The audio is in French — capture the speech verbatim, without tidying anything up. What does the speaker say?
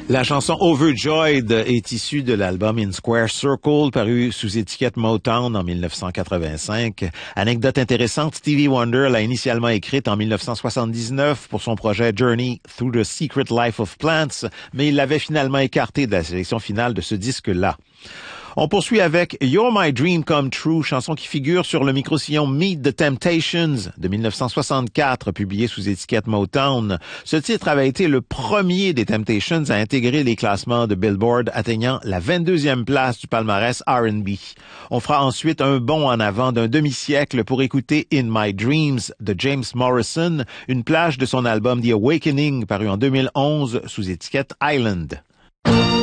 La chanson Overjoyed est issue de l'album In Square Circle, paru sous étiquette Motown en dix-neuf cent quatre-vingt-cinq. Anecdote intéressante, Stevie Wonder l'a initialement écrite en dix-neuf cent soixante-dix-neuf pour son projet Journey Through the Secret Life of Plants, mais il l'avait finalement écarté de la sélection finale de ce disque-là. On poursuit avec You're My Dream Come True, chanson qui figure sur le micro-sillon Meet the Temptations de dix-neuf cent soixante-quatre, publié sous étiquette Motown. Ce titre avait été le premier des Temptations à intégrer les classements de Billboard, atteignant la vingt-deuxième place du palmarès R and B. On fera ensuite un bond en avant d'un demi-siècle pour écouter In My Dreams de James Morrison, une plage de son album The Awakening, paru en deux mille onze sous étiquette Island.